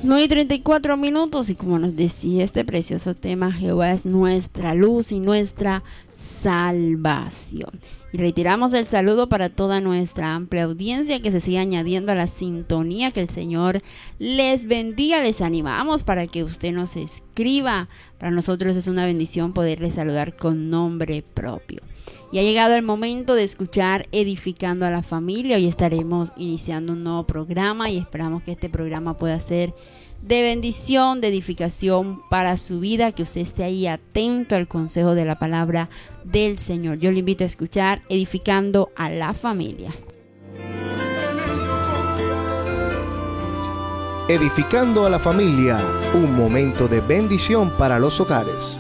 9:34 y como nos decía este precioso tema, Jehová es nuestra luz y nuestra salvación. Y reiteramos el saludo para toda nuestra amplia audiencia que se sigue añadiendo a la sintonía. Que el Señor les bendiga. Les animamos para que usted nos escriba. Para nosotros es una bendición poderles saludar con nombre propio. Y ha llegado el momento de escuchar Edificando a la Familia. Hoy estaremos iniciando un nuevo programa y esperamos que este programa pueda ser de bendición, de edificación para su vida, que usted esté ahí atento al consejo de la palabra del Señor. Yo le invito a escuchar Edificando a la Familia. Edificando a la Familia, un momento de bendición para los hogares.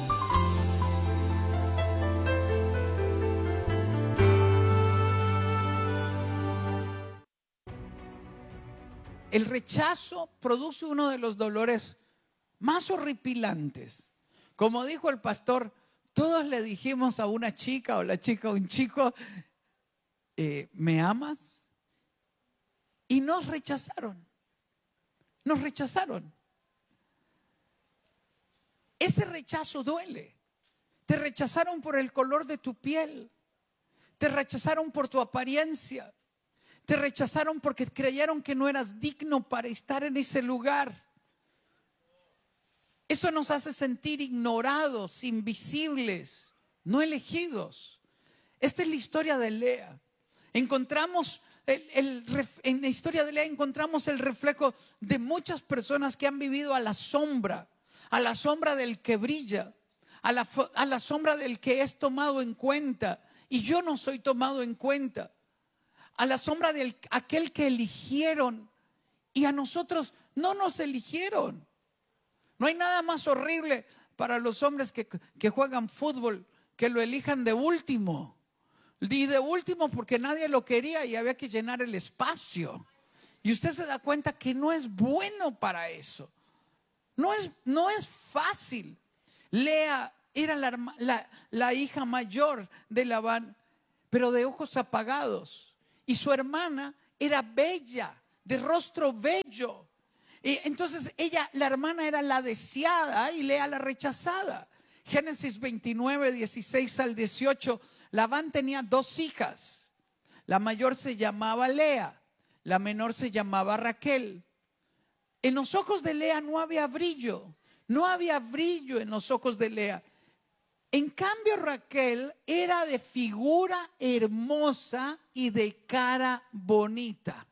El rechazo produce uno de los dolores más horripilantes. Como dijo el pastor, todos le dijimos a una chica o la chica a un chico, ¿me amas? Y nos rechazaron. Nos rechazaron. Ese rechazo duele. Te rechazaron por el color de tu piel. Te rechazaron por tu apariencia. Te rechazaron porque creyeron que no eras digno para estar en ese lugar. Eso nos hace sentir ignorados, invisibles, no elegidos. Esta es la historia de Lea. Encontramos en la historia de Lea encontramos el reflejo de muchas personas que han vivido a la sombra del que brilla, a la sombra del que es tomado en cuenta. Y yo no soy tomado en cuenta. A la sombra de aquel que eligieron y a nosotros no nos eligieron. No hay nada más horrible para los hombres que juegan fútbol que lo elijan de último. Y de último porque nadie lo quería y había que llenar el espacio. Y usted se da cuenta que no es bueno para eso. No es fácil. Lea era la hija mayor de Labán, pero de ojos apagados. Y su hermana era bella, de rostro bello. Y entonces la hermana era la deseada y Lea la rechazada. Génesis 29, 16 al 18, Labán tenía 2 hijas. La mayor se llamaba Lea, la menor se llamaba Raquel. En los ojos de Lea no había brillo en los ojos de Lea. En cambio, Raquel era de figura hermosa y de cara bonita.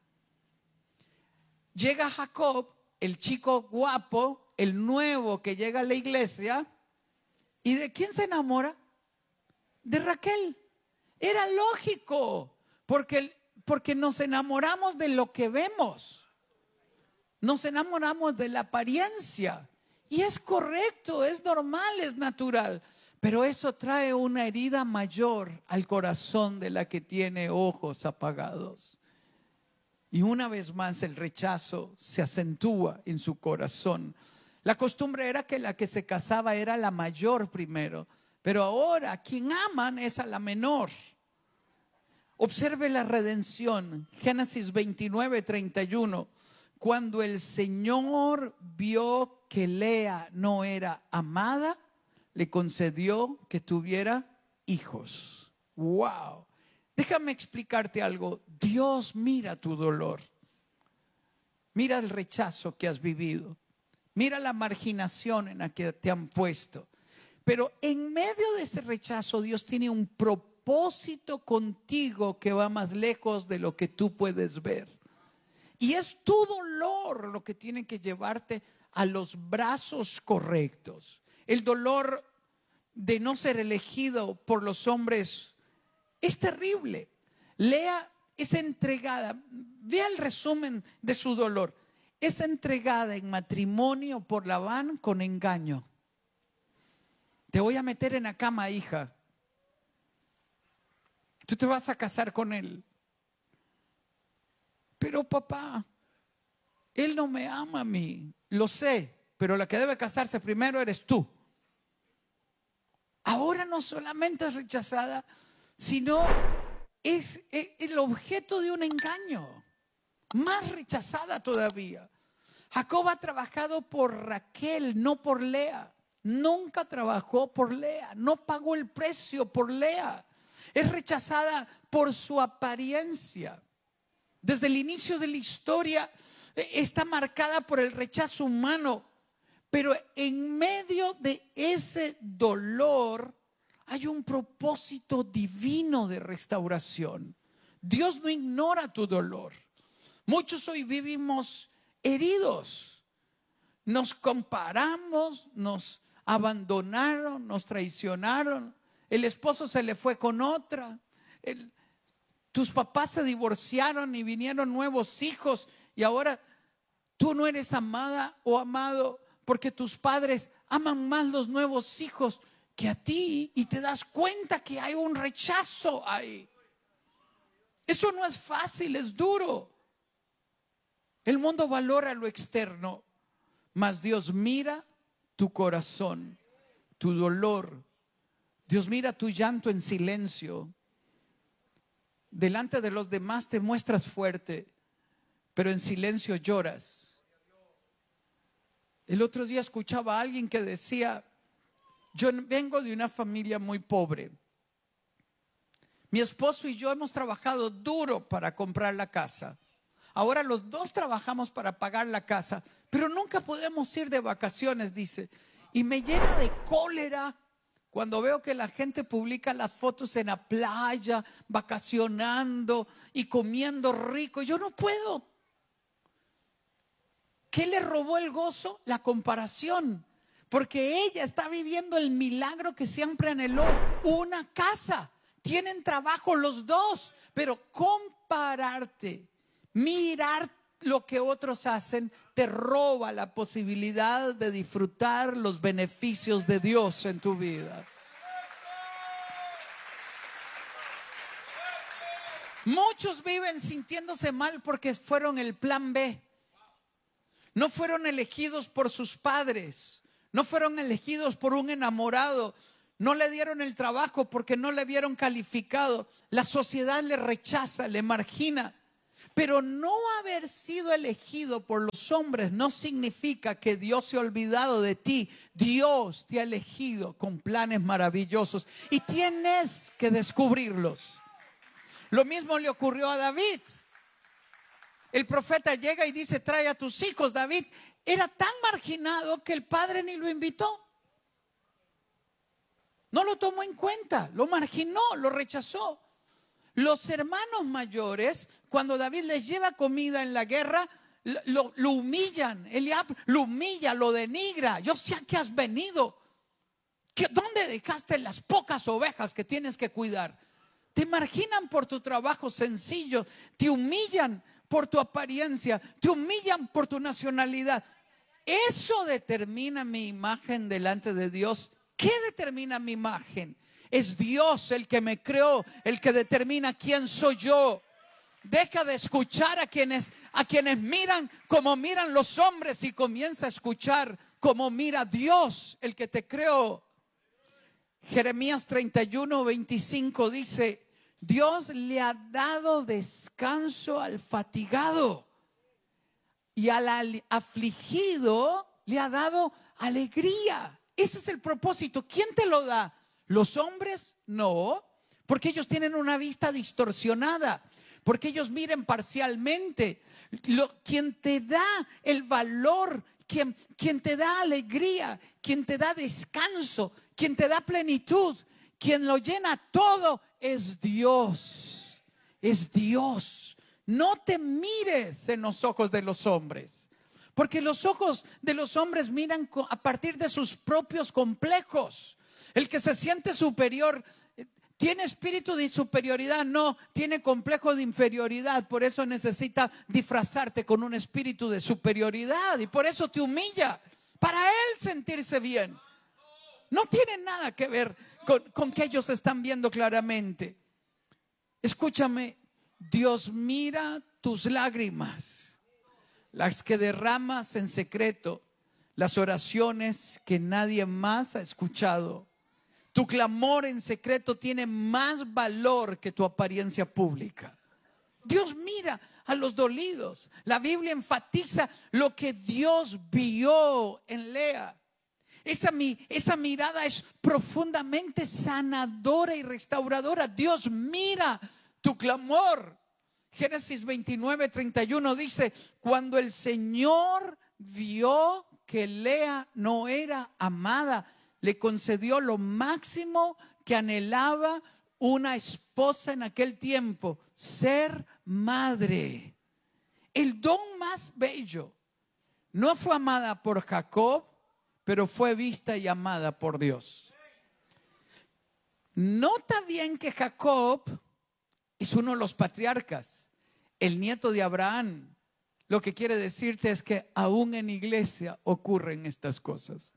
Llega Jacob, el chico guapo, el nuevo que llega a la iglesia, ¿y de quién se enamora? De Raquel. Era lógico, porque nos enamoramos de lo que vemos. Nos enamoramos de la apariencia. Y es correcto, es normal, es natural. Pero eso trae una herida mayor al corazón de la que tiene ojos apagados. Y una vez más el rechazo se acentúa en su corazón. La costumbre era que la que se casaba era la mayor primero, pero ahora quien aman es a la menor. Observe la redención, Génesis 29, 31. Cuando el Señor vio que Lea no era amada, le concedió que tuviera hijos. ¡Wow! Déjame explicarte algo. Dios mira tu dolor. Mira el rechazo que has vivido. Mira la marginación en la que te han puesto. Pero en medio de ese rechazo, Dios tiene un propósito contigo que va más lejos de lo que tú puedes ver. Y es tu dolor lo que tiene que llevarte a los brazos correctos. El dolor de no ser elegido por los hombres es terrible. Lea es entregada. Vea el resumen de su dolor. Es entregada en matrimonio por Labán con engaño. Te voy a meter en la cama, hija. Tú te vas a casar con él. Pero papá, él no me ama a mí. Lo sé, pero la que debe casarse primero eres tú. Ahora no solamente es rechazada, sino es el objeto de un engaño. Más rechazada todavía. Jacob ha trabajado por Raquel, no por Lea. Nunca trabajó por Lea, no pagó el precio por Lea. Es rechazada por su apariencia. Desde el inicio de la historia está marcada por el rechazo humano, pero en medio de ese dolor hay un propósito divino de restauración. Dios no ignora tu dolor. Muchos hoy vivimos heridos. Nos comparamos, nos abandonaron, nos traicionaron. El esposo se le fue con otra. Tus papás se divorciaron y vinieron nuevos hijos. Y ahora tú no eres amada o amado porque tus padres aman más los nuevos hijos que a ti. Y te das cuenta que hay un rechazo ahí. Eso no es fácil, es duro. El mundo valora lo externo, mas Dios mira tu corazón, tu dolor. Dios mira tu llanto en silencio. Delante de los demás te muestras fuerte, pero en silencio lloras. El otro día escuchaba a alguien que decía: yo vengo de una familia muy pobre. Mi esposo y yo hemos trabajado duro para comprar la casa. Ahora los dos trabajamos para pagar la casa, pero nunca podemos ir de vacaciones, dice. Y me llena de cólera cuando veo que la gente publica las fotos en la playa, vacacionando y comiendo rico. Yo no puedo. ¿Qué le robó el gozo? La comparación. Porque ella está viviendo el milagro que siempre anheló, una casa. Tienen trabajo los dos, pero compararte, mirar lo que otros hacen, te roba la posibilidad de disfrutar los beneficios de Dios en tu vida. Muchos viven sintiéndose mal porque fueron el plan B. No fueron elegidos por sus padres, no fueron elegidos por un enamorado. No le dieron el trabajo porque no le vieron calificado. La sociedad le rechaza, le margina. Pero no haber sido elegido por los hombres no significa que Dios se ha olvidado de ti. Dios te ha elegido con planes maravillosos y tienes que descubrirlos. Lo mismo le ocurrió a David. El profeta llega y dice: trae a tus hijos. David era tan marginado que el padre ni lo invitó. No lo tomó en cuenta, lo marginó, lo rechazó. Los hermanos mayores, cuando David les lleva comida en la guerra, lo humillan. Eliab lo humilla, lo denigra. Yo sé a qué has venido. ¿Dónde dejaste las pocas ovejas que tienes que cuidar? Te marginan por tu trabajo sencillo, te humillan por tu apariencia, te humillan por tu nacionalidad. Eso determina mi imagen delante de Dios. ¿Qué determina mi imagen? Es Dios el que me creó, el que determina quién soy yo. Deja de escuchar a quienes miran como miran los hombres y comienza a escuchar como mira Dios, el que te creó. Jeremías 31:25 dice: Dios le ha dado descanso al fatigado y al afligido le ha dado alegría. Ese es el propósito. ¿Quién te lo da? ¿Los hombres? No, porque ellos tienen una vista distorsionada, porque ellos miran parcialmente. Quien te da el valor, quien te da alegría, quien te da descanso, quien te da plenitud, quien lo llena todo es Dios. Es Dios. No te mires en los ojos de los hombres. Porque los ojos de los hombres miran a partir de sus propios complejos. El que se siente superior, ¿tiene espíritu de superioridad? No, tiene complejo de inferioridad. Por eso necesita disfrazarte con un espíritu de superioridad. Y por eso te humilla, para él sentirse bien. No tiene nada que ver con que ellos están viendo claramente. Escúchame, Dios mira tus lágrimas, las que derramas en secreto, las oraciones que nadie más ha escuchado. Tu clamor en secreto tiene más valor que tu apariencia pública. Dios mira a los dolidos. La Biblia enfatiza lo que Dios vio en Lea. Esa mirada es profundamente sanadora y restauradora. Dios mira tu clamor. Génesis 29:31 dice: cuando el Señor vio que Lea no era amada, le concedió lo máximo que anhelaba una esposa en aquel tiempo: ser madre. El don más bello. No fue amada por Jacob, pero fue vista y amada por Dios. Nota bien que Jacob es uno de los patriarcas, el nieto de Abraham. Lo que quiere decirte es que aún en iglesia ocurren estas cosas.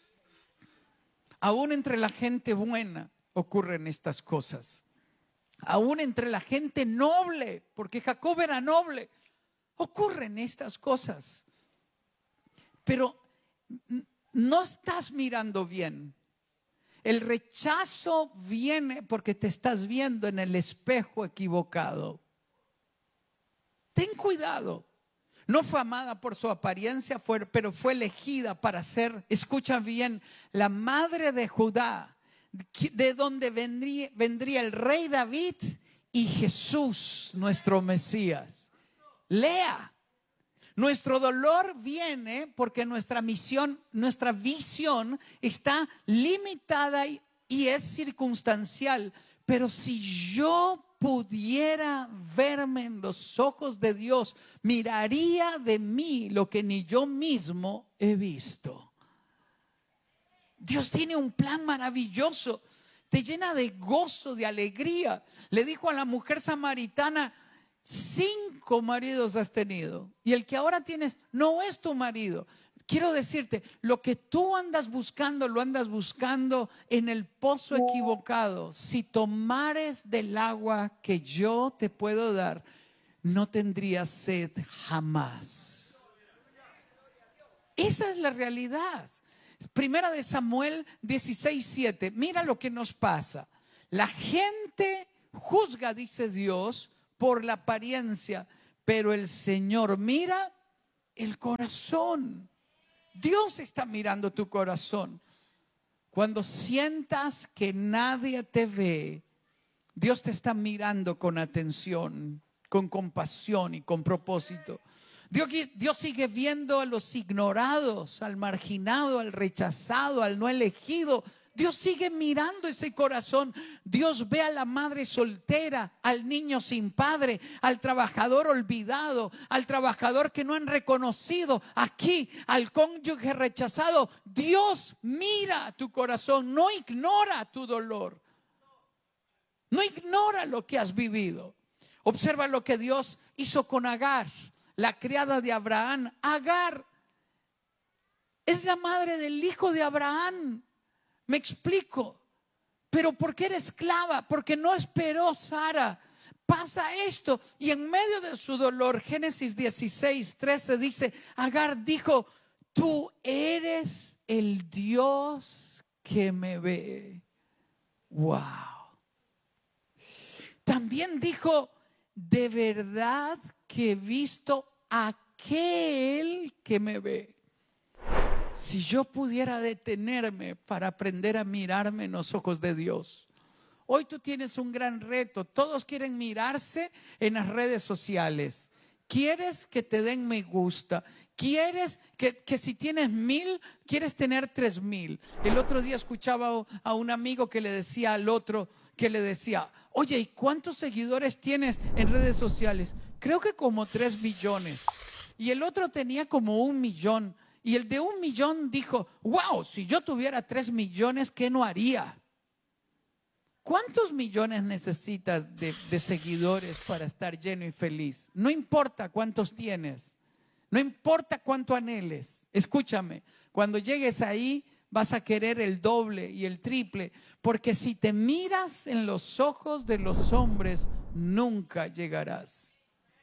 Aún entre la gente buena ocurren estas cosas. Aún entre la gente noble, porque Jacob era noble, ocurren estas cosas. Pero no estás mirando bien. El rechazo viene porque te estás viendo en el espejo equivocado. Ten cuidado. No fue amada por su apariencia, pero fue elegida para ser, escucha bien, la madre de Judá, de donde vendría el rey David y Jesús, nuestro Mesías. Lea. Nuestro dolor viene porque nuestra misión, nuestra visión está limitada y es circunstancial. Pero si yo pudiera verme en los ojos de Dios, miraría de mí lo que ni yo mismo he visto. Dios tiene un plan maravilloso, te llena de gozo, de alegría. Le dijo a la mujer samaritana: 5 maridos has tenido y el que ahora tienes no es tu marido. Quiero decirte, lo que tú andas buscando, lo andas buscando en el pozo equivocado. Si tomares del agua que yo te puedo dar, no tendrías sed jamás. Esa es la realidad. Primera de Samuel 16:7. Mira lo que nos pasa. La gente juzga, dice Dios, por la apariencia, pero el Señor mira el corazón. Dios está mirando tu corazón. Cuando sientas que nadie te ve, Dios te está mirando con atención, con compasión y con propósito. Dios sigue viendo a los ignorados, al marginado, al rechazado, al no elegido. Dios sigue mirando ese corazón. Dios ve a la madre soltera, al niño sin padre, al trabajador olvidado, al trabajador que no han reconocido, aquí, al cónyuge rechazado. Dios mira tu corazón, no ignora tu dolor. No ignora lo que has vivido. Observa lo que Dios hizo con Agar, la criada de Abraham. Agar es la madre del hijo de Abraham. Me explico. Pero ¿por qué era esclava? Porque no esperó Sara. Pasa esto. Y en medio de su dolor, Génesis 16:13 dice: Agar dijo: tú eres el Dios que me ve. Wow. También dijo: de verdad que he visto a aquel que me ve. Si yo pudiera detenerme para aprender a mirarme en los ojos de Dios. Hoy tú tienes un gran reto. Todos quieren mirarse en las redes sociales. Quieres que te den me gusta. Quieres que si tienes 1000, quieres tener 3000. El otro día escuchaba a un amigo que le decía al otro, que le decía: oye, ¿y cuántos seguidores tienes en redes sociales? Creo que como 3 millones. Y el otro tenía como 1 millón. Y el de 1 millón dijo: wow, si yo tuviera 3 millones, ¿qué no haría? ¿Cuántos millones necesitas de seguidores para estar lleno y feliz? No importa cuántos tienes, no importa cuánto anheles. Escúchame, cuando llegues ahí vas a querer el doble y el triple, porque si te miras en los ojos de los hombres, nunca llegarás.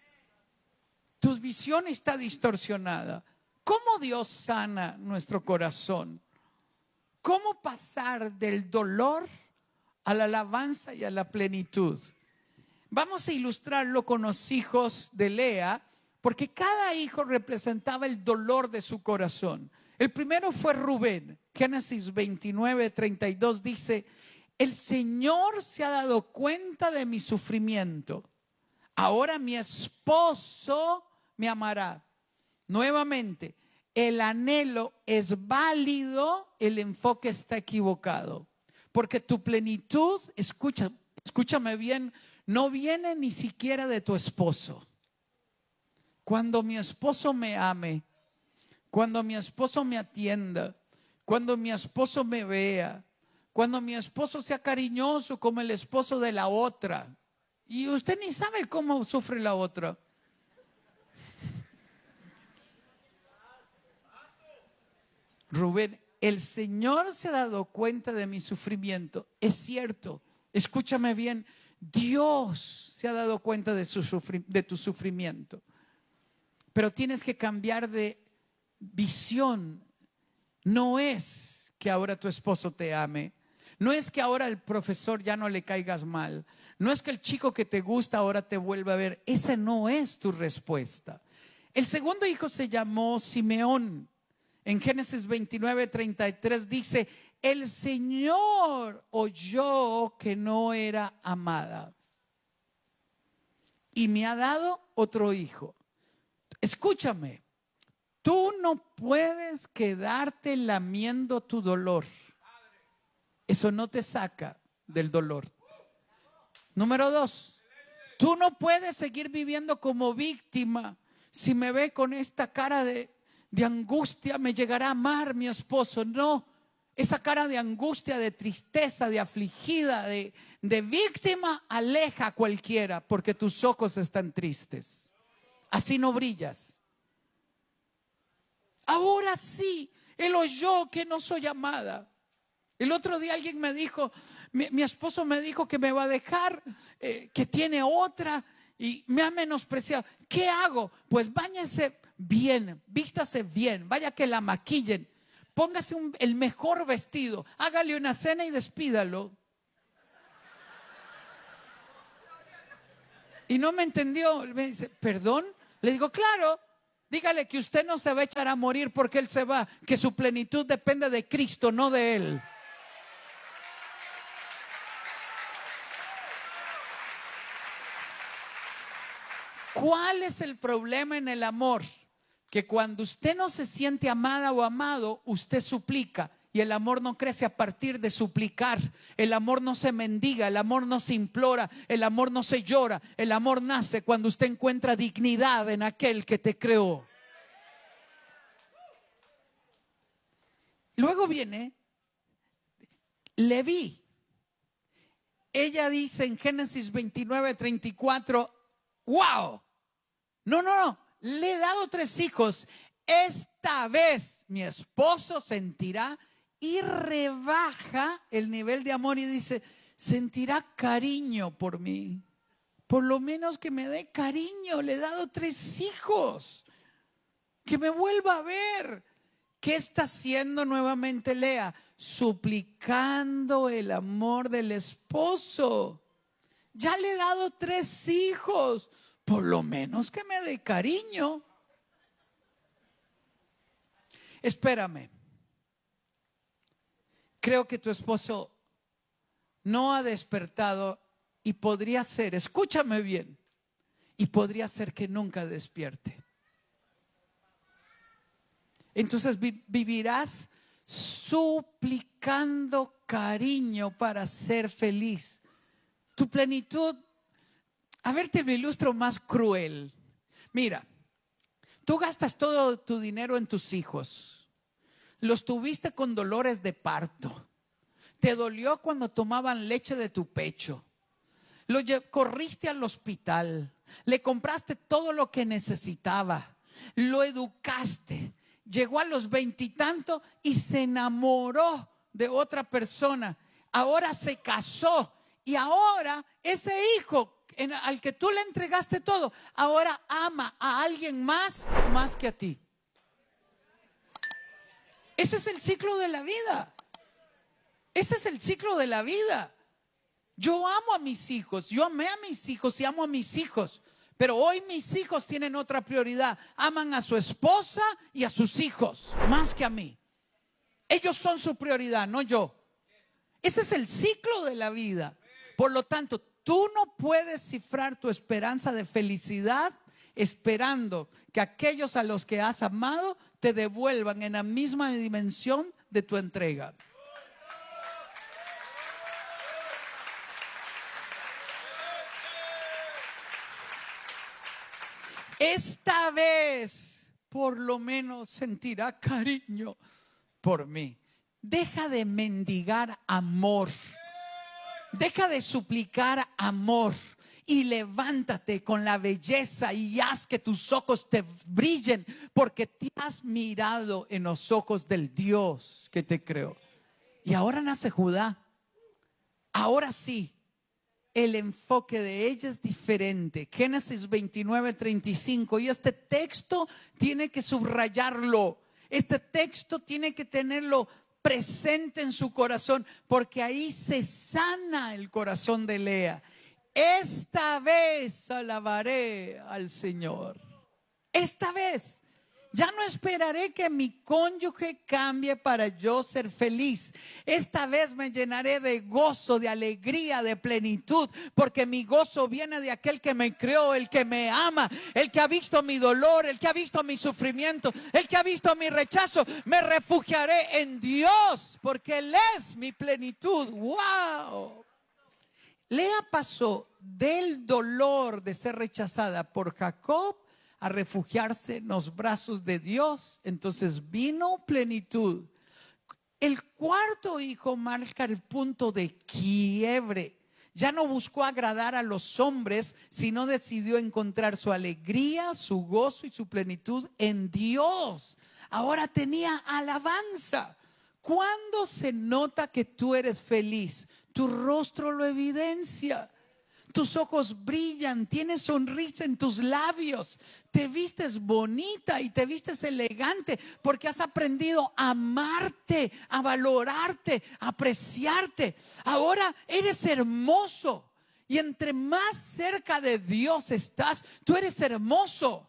Tu visión está distorsionada. ¿Cómo Dios sana nuestro corazón? ¿Cómo pasar del dolor a la alabanza y a la plenitud? Vamos a ilustrarlo con los hijos de Lea, porque cada hijo representaba el dolor de su corazón. El primero fue Rubén. Génesis 29:32 dice: el Señor se ha dado cuenta de mi sufrimiento. Ahora mi esposo me amará. Nuevamente, el anhelo es válido, el enfoque está equivocado. Porque tu plenitud, escúchame bien, no viene ni siquiera de tu esposo. Cuando mi esposo me ame, cuando mi esposo me atienda, cuando mi esposo me vea, cuando mi esposo sea cariñoso como el esposo de la otra. Y usted ni sabe cómo sufre la otra. Rubén, el Señor se ha dado cuenta de mi sufrimiento. Es cierto, escúchame bien, Dios se ha dado cuenta de tu sufrimiento. Pero tienes que cambiar de visión. No es que ahora tu esposo te ame. No es que ahora el profesor ya no le caigas mal. No es que el chico que te gusta ahora te vuelva a ver. Esa no es tu respuesta. El segundo hijo se llamó Simeón. En Génesis 29:33 dice: el Señor oyó que no era amada y me ha dado otro hijo. Escúchame, tú no puedes quedarte lamiendo tu dolor. Eso no te saca del dolor. Número 2, tú no puedes seguir viviendo como víctima. Si me ve con esta cara de angustia, me llegará a amar mi esposo. No, esa cara de angustia, de tristeza, de afligida, de víctima, aleja a cualquiera, porque tus ojos están tristes. Así no brillas. Ahora sí, él oyó que no soy amada. El otro día alguien me dijo, mi esposo me dijo que me va a dejar, que tiene otra y me ha menospreciado. ¿Qué hago? Pues báñese bien, vístase bien, vaya que la maquillen, póngase el mejor vestido, hágale una cena y despídalo. Y no me entendió, me dice, ¿perdón? Le digo, claro, dígale que usted no se va a echar a morir porque él se va, que su plenitud depende de Cristo, no de él. ¿Cuál es el problema en el amor? Que cuando usted no se siente amada o amado, usted suplica. Y el amor no crece a partir de suplicar. El amor no se mendiga, el amor no se implora, el amor no se llora. El amor nace cuando usted encuentra dignidad en aquel que te creó. Luego viene Leví. Ella dice en Génesis 29:34, ¡wow! No, le he dado 3 hijos. Esta vez mi esposo sentirá, y rebaja el nivel de amor y dice, sentirá cariño por mí. Por lo menos que me dé cariño. Le he dado 3 hijos. Que me vuelva a ver. ¿Qué está haciendo nuevamente Lea? Suplicando el amor del esposo. Ya le he dado 3 hijos. Por lo menos que me dé cariño. Espérame. Creo que tu esposo no ha despertado y podría ser, escúchame bien, y podría ser que nunca despierte. Entonces vivirás suplicando cariño para ser feliz. Tu plenitud, a ver, te lo ilustro más cruel. Mira, tú gastas todo tu dinero en tus hijos. Los tuviste con dolores de parto. Te dolió cuando tomaban leche de tu pecho. Corriste al hospital. Le compraste todo lo que necesitaba. Lo educaste. Llegó a los 20 y tanto y se enamoró de otra persona. Ahora se casó. Y ahora ese hijo al que tú le entregaste todo, ahora ama a alguien más que a ti. Ese es el ciclo de la vida. Ese es el ciclo de la vida. Yo amo a mis hijos, yo amé a mis hijos y amo a mis hijos. Pero hoy mis hijos tienen otra prioridad. Aman a su esposa y a sus hijos más que a mí. Ellos son su prioridad, no yo. Ese es el ciclo de la vida. Por lo tanto, tú no puedes cifrar tu esperanza de felicidad esperando que aquellos a los que has amado te devuelvan en la misma dimensión de tu entrega. Esta vez, por lo menos, sentirá cariño por mí. Deja de mendigar amor. Deja de suplicar amor. Y levántate con la belleza y haz que tus ojos te brillen, porque te has mirado en los ojos del Dios que te creó. Y ahora nace Judá. Ahora sí. El enfoque de ella es diferente. Génesis 29:35. Y este texto tiene que subrayarlo. Este texto tiene que tenerlo presente en su corazón, porque ahí se sana el corazón de Lea. Esta vez alabaré al Señor. Esta vez. Ya no esperaré que mi cónyuge cambie para yo ser feliz. Esta vez me llenaré de gozo, de alegría, de plenitud, porque mi gozo viene de aquel que me creó, el que me ama, el que ha visto mi dolor, el que ha visto mi sufrimiento, el que ha visto mi rechazo. Me refugiaré en Dios, porque Él es mi plenitud. ¡Wow! Lea pasó del dolor de ser rechazada por Jacob a refugiarse en los brazos de Dios. Entonces vino plenitud. El cuarto hijo marca el punto de quiebre. Ya no buscó agradar a los hombres, sino decidió encontrar su alegría, su gozo y su plenitud en Dios. Ahora tenía alabanza. ¿Cuándo se nota que tú eres feliz? Tu rostro lo evidencia. Tus ojos brillan, tienes sonrisa en tus labios, te vistes bonita y te vistes elegante porque has aprendido a amarte, a valorarte, a apreciarte. Ahora eres hermoso y entre más cerca de Dios estás, tú eres hermoso.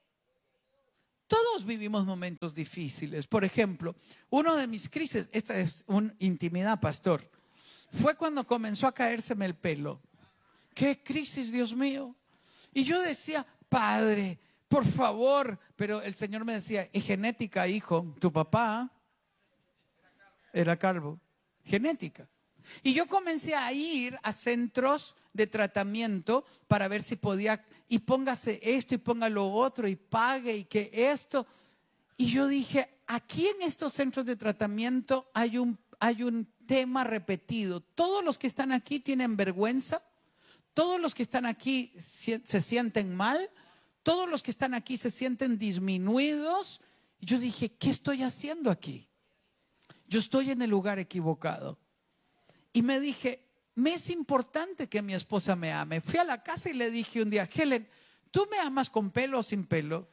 Todos vivimos momentos difíciles. Por ejemplo, uno de mis crisis, esta es una intimidad, pastor, fue cuando comenzó a caérseme el pelo. ¡Qué crisis, Dios mío! Y yo decía, Padre, por favor. Pero el Señor me decía, es genética, hijo. Tu papá era calvo. Genética. Y yo comencé a ir a centros de tratamiento para ver si podía, y póngase esto y ponga lo otro y pague y que esto. Y yo dije, aquí en estos centros de tratamiento hay un tema repetido. Todos los que están aquí tienen vergüenza. Todos los que están aquí se sienten mal, todos los que están aquí se sienten disminuidos. Y yo dije, ¿qué estoy haciendo aquí? Yo estoy en el lugar equivocado. Y me dije, me es importante que mi esposa me ame. Fui a la casa y le dije un día, Helen, ¿tú me amas con pelo o sin pelo?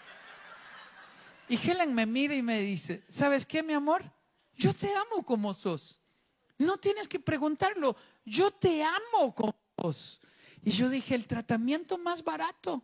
Y Helen me mira y me dice, ¿sabes qué, mi amor? Yo te amo como sos. No tienes que preguntarlo, yo te amo como sos. Y yo dije, el tratamiento más barato.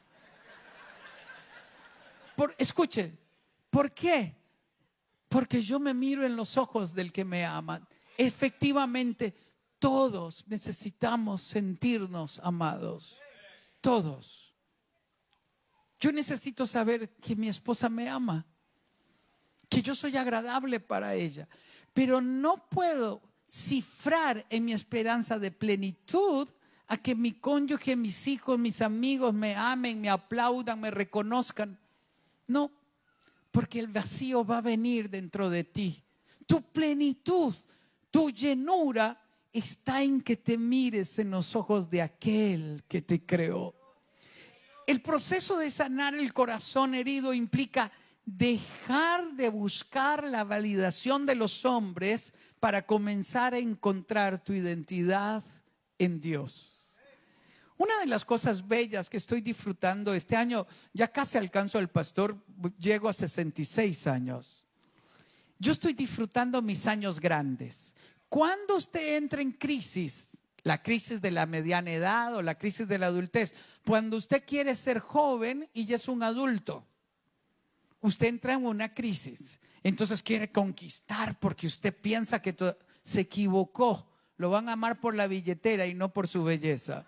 Escuchen, ¿por qué? Porque yo me miro en los ojos del que me ama. Efectivamente, todos necesitamos sentirnos amados. Todos. Yo necesito saber que mi esposa me ama, que yo soy agradable para ella, pero no puedo cifrar en mi esperanza de plenitud a que mi cónyuge, mis hijos, mis amigos me amen, me aplaudan, me reconozcan. No, porque el vacío va a venir dentro de ti. Tu plenitud, tu llenura está en que te mires en los ojos de aquel que te creó. El proceso de sanar el corazón herido implica dejar de buscar la validación de los hombres para comenzar a encontrar tu identidad en Dios. Una de las cosas bellas que estoy disfrutando este año, ya casi alcanzo al pastor, llego a 66 años. Yo estoy disfrutando mis años grandes. Cuando usted entra en crisis, la crisis de la mediana edad o la crisis de la adultez. Cuando usted quiere ser joven y ya es un adulto, usted entra en una crisis. Entonces quiere conquistar porque usted piensa que se equivocó. Lo van a amar por la billetera y no por su belleza.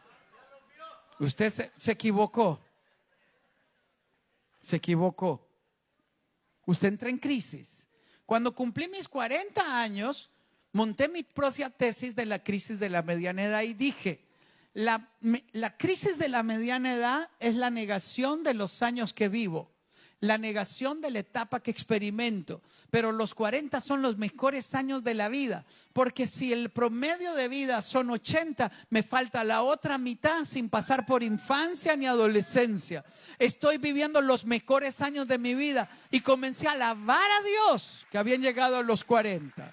Usted se equivocó. Se equivocó. Usted entra en crisis. Cuando cumplí mis 40 años, monté mi propia tesis de la crisis de la mediana edad y dije, la crisis de la mediana edad es la negación de los años que vivo, la negación de la etapa que experimento, pero los 40 son los mejores años de la vida, porque si el promedio de vida son 80, me falta la otra mitad sin pasar por infancia ni adolescencia. Estoy viviendo los mejores años de mi vida y comencé a alabar a Dios que habían llegado a los 40.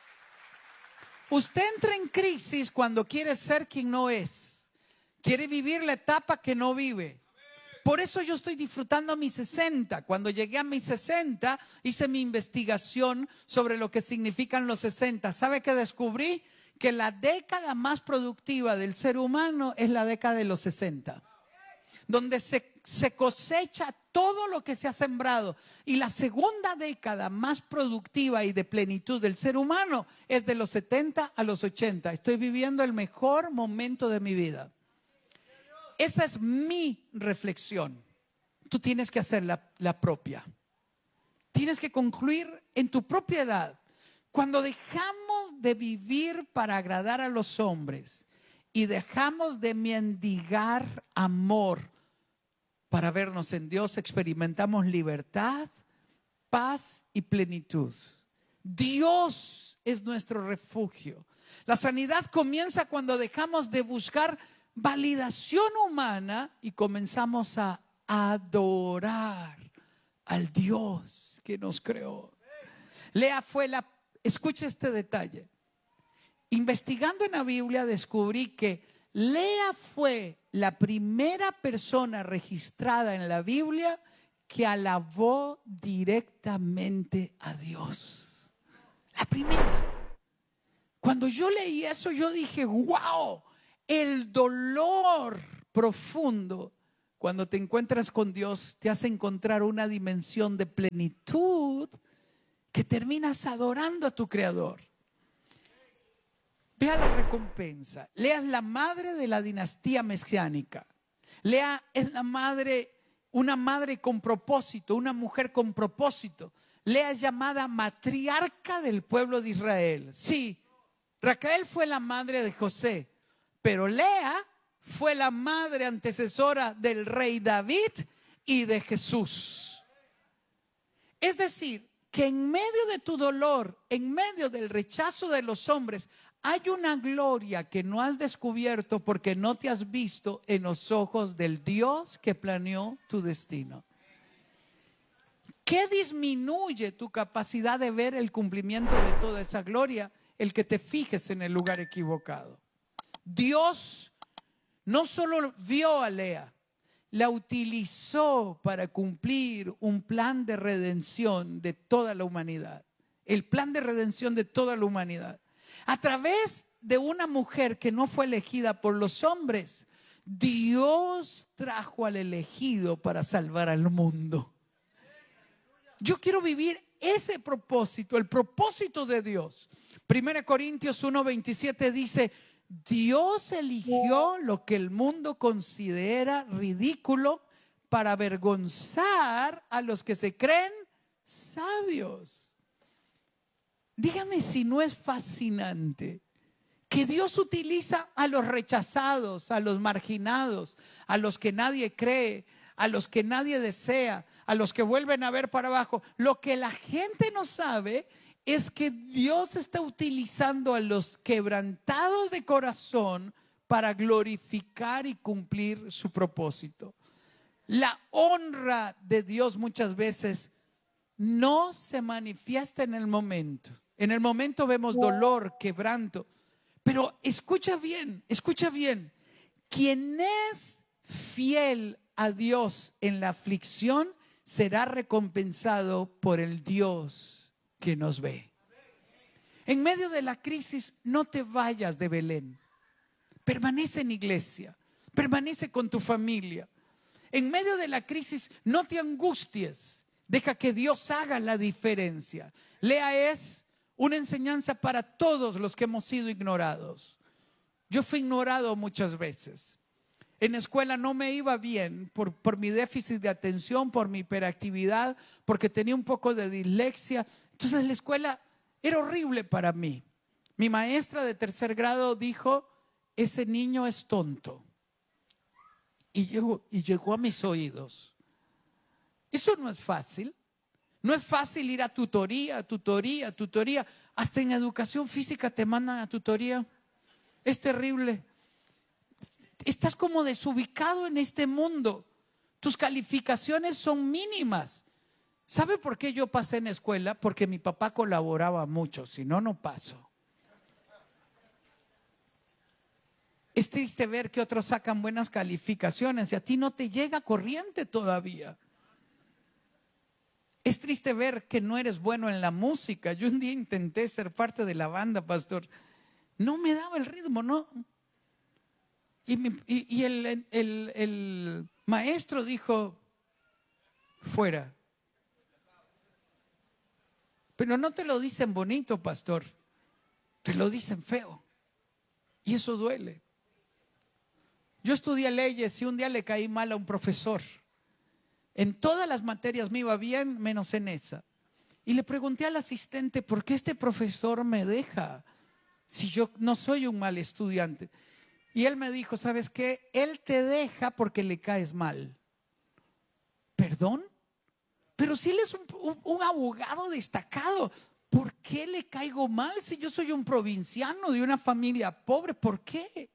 Usted entra en crisis cuando quiere ser quien no es, quiere vivir la etapa que no vive. Por eso yo estoy disfrutando mis 60. Cuando llegué a mis 60, hice mi investigación sobre lo que significan los 60. ¿Sabe qué descubrí? Que la década más productiva del ser humano es la década de los 60. Donde se cosecha todo lo que se ha sembrado. Y la segunda década más productiva y de plenitud del ser humano es de los 70 a los 80. Estoy viviendo el mejor momento de mi vida. Esa es mi reflexión. Tú tienes que hacer la propia. Tienes que concluir en tu propia edad. Cuando dejamos de vivir para agradar a los hombres y dejamos de mendigar amor para vernos en Dios, experimentamos libertad, paz y plenitud. Dios es nuestro refugio. La sanidad comienza cuando dejamos de buscar validación humana y comenzamos a adorar al Dios que nos creó. Lea fue escucha este detalle. Investigando en la Biblia descubrí que Lea fue la primera persona registrada en la Biblia que alabó directamente a Dios. La primera. Cuando yo leí eso, yo dije, wow, el dolor profundo cuando te encuentras con Dios te hace encontrar una dimensión de plenitud que terminas adorando a tu Creador. Vea la recompensa. Lea es la madre de la dinastía mesiánica. Lea es una madre con propósito, una mujer con propósito. Lea es llamada matriarca del pueblo de Israel. Sí, Raquel fue la madre de José, pero Lea fue la madre antecesora del rey David y de Jesús. Es decir, que en medio de tu dolor, en medio del rechazo de los hombres, hay una gloria que no has descubierto porque no te has visto en los ojos del Dios que planeó tu destino. ¿Qué disminuye tu capacidad de ver el cumplimiento de toda esa gloria? El que te fijes en el lugar equivocado. Dios no solo vio a Lea, la utilizó para cumplir un plan de redención de toda la humanidad. El plan de redención de toda la humanidad. A través de una mujer que no fue elegida por los hombres, Dios trajo al elegido para salvar al mundo. Yo quiero vivir ese propósito, el propósito de Dios. 1 Corintios 1:27 dice, Dios eligió lo que el mundo considera ridículo para avergonzar a los que se creen sabios. Dígame si no es fascinante que Dios utiliza a los rechazados, a los marginados, a los que nadie cree, a los que nadie desea, a los que vuelven a ver para abajo. Lo que la gente no sabe es que Dios está utilizando a los quebrantados de corazón para glorificar y cumplir su propósito. La honra de Dios muchas veces no se manifiesta en el momento. En el momento vemos dolor, quebranto. Pero escucha bien. Quien es fiel a Dios en la aflicción será recompensado por el Dios que nos ve. En medio de la crisis, no te vayas de Belén. permanece en iglesia, permanece con tu familia. En medio de la crisis, no te angusties. Deja que Dios haga la diferencia. Lea es una enseñanza para todos los que hemos sido ignorados. Yo fui ignorado muchas veces. En la escuela no me iba bien por mi déficit de atención, por mi hiperactividad, porque tenía un poco de dislexia. Entonces la escuela era horrible para mí. Mi maestra de 3er grado dijo, ese niño es tonto. Y llegó a mis oídos. Eso no es fácil. No es fácil ir a tutoría. Hasta en educación física te mandan a tutoría. Es terrible. Estás como desubicado en este mundo. Tus calificaciones son mínimas. ¿Sabe por qué yo pasé en escuela? Porque mi papá colaboraba mucho. Si no, no paso. Es triste ver que otros sacan buenas calificaciones y a ti no te llega corriente todavía. Es triste ver que no eres bueno en la música. Yo un día intenté ser parte de la banda, pastor. No me daba el ritmo, no. Y el maestro dijo, fuera. Pero no te lo dicen bonito, pastor. Te lo dicen feo. Y eso duele. Yo estudié leyes y un día le caí mal a un profesor. En todas las materias me iba bien, menos en esa. Y le pregunté al asistente, ¿por qué este profesor me deja si yo no soy un mal estudiante? Y él me dijo, ¿sabes qué? Él te deja porque le caes mal. ¿Perdón? Pero si él es un abogado destacado, ¿por qué le caigo mal si yo soy un provinciano de una familia pobre? ¿Por qué?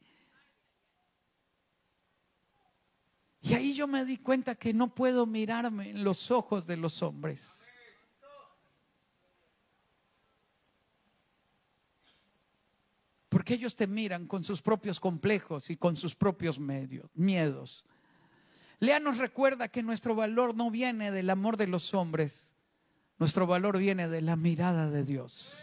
Y ahí yo me di cuenta que no puedo mirarme en los ojos de los hombres. Porque ellos te miran con sus propios complejos y con sus propios miedos. Lea nos recuerda que nuestro valor no viene del amor de los hombres. Nuestro valor viene de la mirada de Dios.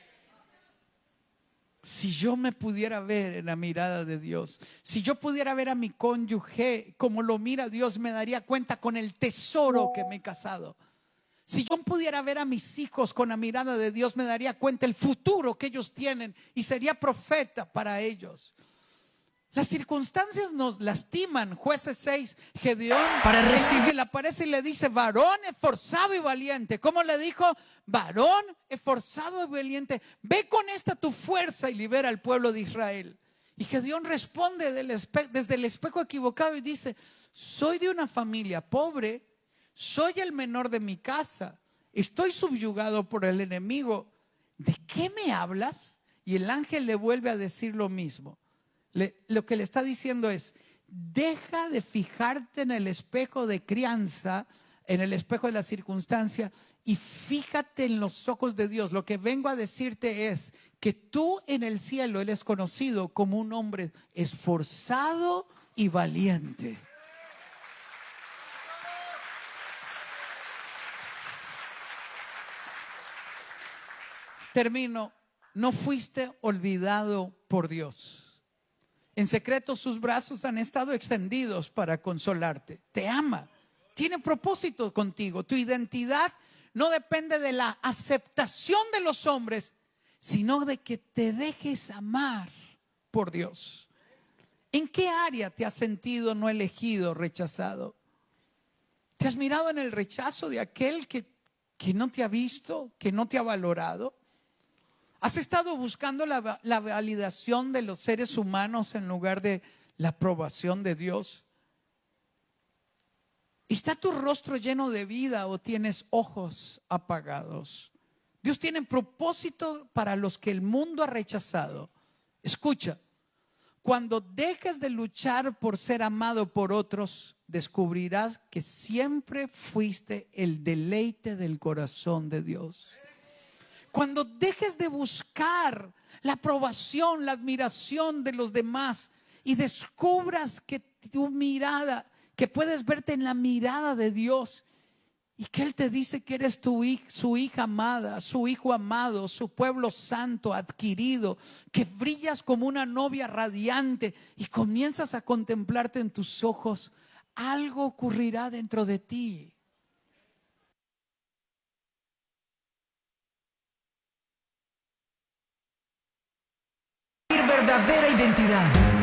Si yo me pudiera ver en la mirada de Dios, si yo pudiera ver a mi cónyuge como lo mira Dios, me daría cuenta con el tesoro que me he casado. Si yo pudiera ver a mis hijos con la mirada de Dios, me daría cuenta el futuro que ellos tienen y sería profeta para ellos. Las circunstancias nos lastiman. Jueces 6, Gedeón le aparece y le dice, varón esforzado y valiente. ¿Cómo le dijo? Varón esforzado y valiente, ve con esta tu fuerza y libera al pueblo de Israel. Y Gedeón responde desde el espejo equivocado y dice, soy de una familia pobre, soy el menor de mi casa, estoy subyugado por el enemigo. ¿De qué me hablas? Y el ángel le vuelve a decir lo mismo. Lo que le está diciendo es, deja de fijarte en el espejo de crianza, en el espejo de la circunstancia, y fíjate en los ojos de Dios. Lo que vengo a decirte es que tú en el cielo eres conocido como un hombre esforzado y valiente. Termino. No fuiste olvidado por Dios. En secreto sus brazos han estado extendidos para consolarte. Te ama. Tiene propósito contigo. Tu identidad no depende de la aceptación de los hombres, sino de que te dejes amar por Dios. ¿En qué área te has sentido no elegido, rechazado? ¿Te has mirado en el rechazo de aquel que no te ha visto, que no te ha valorado? ¿Has estado buscando la validación de los seres humanos en lugar de la aprobación de Dios? ¿Está tu rostro lleno de vida o tienes ojos apagados? Dios tiene propósito para los que el mundo ha rechazado. Escucha, cuando dejes de luchar por ser amado por otros, descubrirás que siempre fuiste el deleite del corazón de Dios. Cuando dejes de buscar la aprobación, la admiración de los demás y descubras que tu mirada, que puedes verte en la mirada de Dios y que Él te dice que eres su hija amada, su hijo amado, su pueblo santo, adquirido, que brillas como una novia radiante y comienzas a contemplarte en tus ojos, algo ocurrirá dentro de ti. Verdadera identidad.